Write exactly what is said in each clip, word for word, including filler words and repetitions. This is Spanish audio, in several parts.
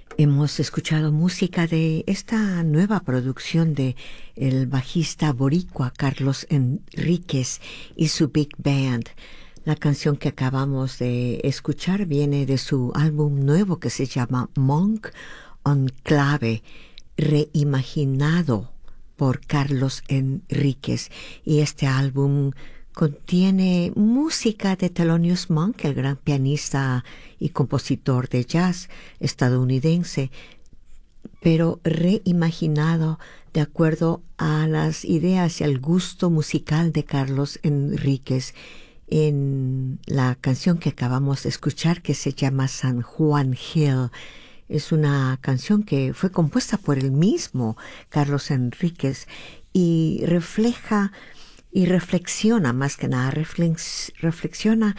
Hemos escuchado música de esta nueva producción de el bajista boricua Carlos Enríquez y su Big Band. La canción que acabamos de escuchar viene de su álbum nuevo que se llama Monk on Clave, reimaginado por Carlos Enríquez. Y este álbum contiene música de Thelonious Monk, el gran pianista y compositor de jazz estadounidense, pero reimaginado de acuerdo a las ideas y al gusto musical de Carlos Enríquez. En la canción que acabamos de escuchar, que se llama San Juan Hill, es una canción que fue compuesta por el mismo Carlos Enríquez y refleja y reflexiona, más que nada, reflex, reflexiona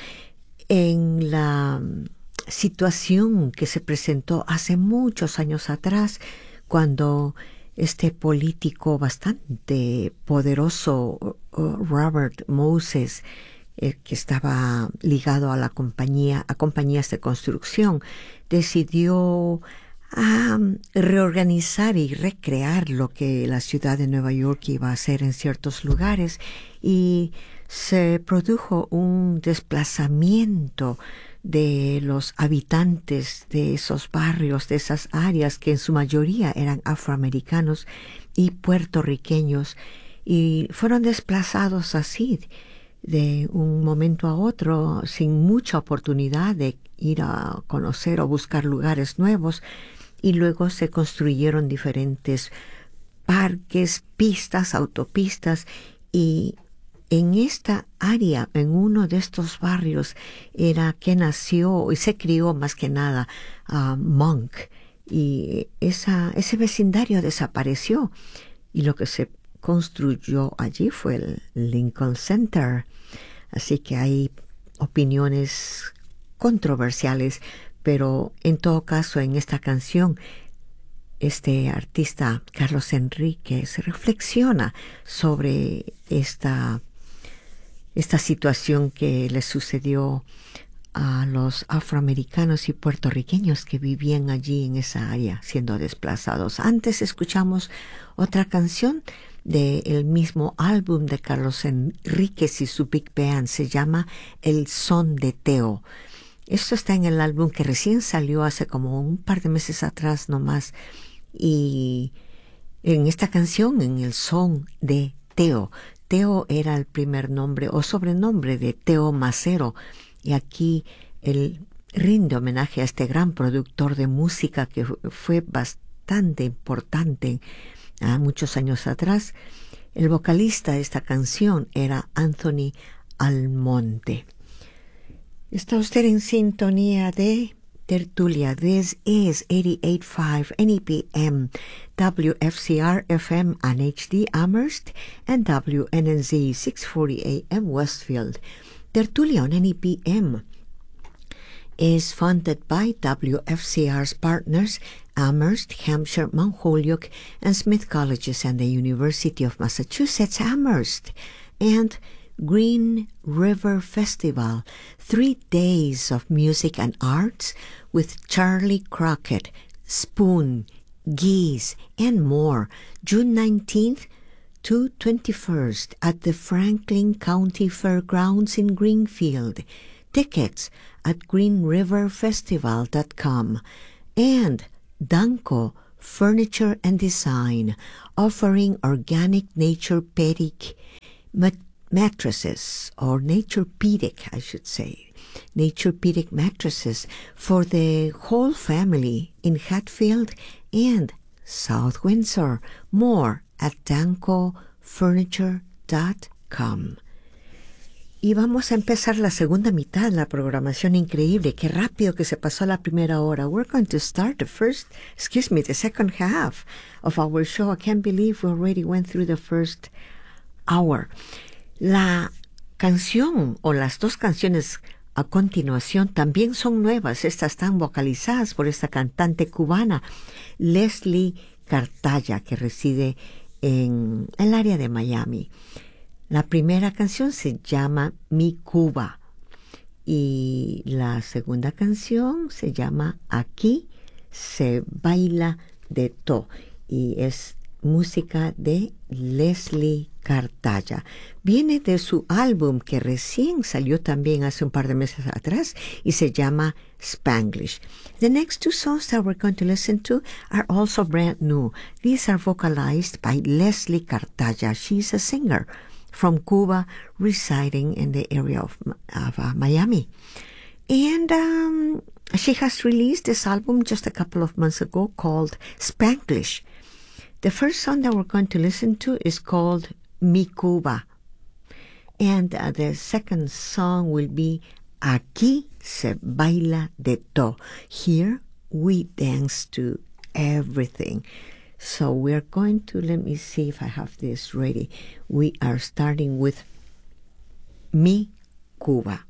en la situación que se presentó hace muchos años atrás, cuando este político bastante poderoso, Robert Moses, eh, que estaba ligado a la compañía, a compañías de construcción, decidió a reorganizar y recrear lo que la ciudad de Nueva York iba a hacer en ciertos lugares, y se produjo un desplazamiento de los habitantes de esos barrios, de esas áreas que en su mayoría eran afroamericanos y puertorriqueños, y fueron desplazados así de un momento a otro, sin mucha oportunidad de ir a conocer o buscar lugares nuevos. Y luego se construyeron diferentes parques, pistas, autopistas, y en esta área, en uno de estos barrios, era que nació y se crió más que nada uh, Monk, y esa, ese vecindario desapareció, y lo que se construyó allí fue el Lincoln Center. Así que hay opiniones controversiales, pero en todo caso, en esta canción, este artista Carlos Enríquez reflexiona sobre esta, esta situación que le sucedió a los afroamericanos y puertorriqueños que vivían allí en esa área, siendo desplazados. Antes escuchamos otra canción del mismo álbum de Carlos Enríquez y su Big Band, se llama El Son de Teo. Esto está en el álbum que recién salió hace como un par de meses atrás nomás. Y en esta canción, en El Son de Teo, Teo era el primer nombre o sobrenombre de Teo Macero. Y aquí él rinde homenaje a este gran productor de música que fue bastante importante a muchos años atrás. El vocalista de esta canción era Anthony Almonte. Está usted en sintonía de Tertulia. This is eighty-eight point five N E P M, W F C R F M and H D Amherst, and W N N Z six forty A M Westfield. Tertulia on N E P M is funded by W F C R's partners, Amherst, Hampshire, Mount Holyoke, and Smith Colleges and the University of Massachusetts Amherst, and Green River Festival, three days of music and arts with Charlie Crockett, Spoon, Geese, and more, June nineteenth to twenty-first at the Franklin County Fairgrounds in Greenfield. Tickets at green river festival dot com. And Danco Furniture and Design, offering organic Naturepedic mat- mattresses, or Naturepedic, I should say, Naturepedic mattresses for the whole family in Hatfield and South Windsor. More at danco furniture dot com. Y vamos a empezar la segunda mitad de la programación. Increíble, qué rápido que se pasó la primera hora. We're going to start the first, excuse me, the second half of our show. I can't believe we already went through the first hour. La canción, o las dos canciones a continuación, también son nuevas. Estas están vocalizadas por esta cantante cubana, Leslie Cartaya, que reside en el área de Miami. La primera canción se llama Mi Cuba y la segunda canción se llama Aquí Se Baila de To, y es música de Leslie Cartaya. Viene de su álbum que recién salió también hace un par de meses atrás y se llama Spanglish. The next two songs that we're going to listen to are also brand new. These are vocalized by Leslie Cartaya. She's a singer from Cuba residing in the area of, of uh, Miami. And um, she has released this album just a couple of months ago called Spanglish. The first song that we're going to listen to is called Mi Cuba. And uh, the second song will be Aquí se baila de todo. Here we dance to everything. So we're going to, let me see if I have this ready. We are starting with Mi Cuba.